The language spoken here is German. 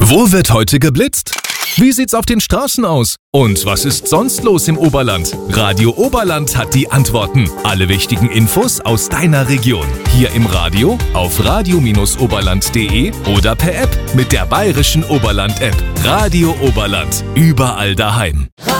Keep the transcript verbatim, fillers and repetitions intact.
Wo wird heute geblitzt? Wie sieht's auf den Straßen aus? Und was ist sonst los im Oberland? Radio Oberland hat die Antworten. Alle wichtigen Infos aus deiner Region. Hier im Radio, auf radio oberland punkt de oder per App mit der Bayerischen Oberland-App. Radio Oberland. Überall daheim.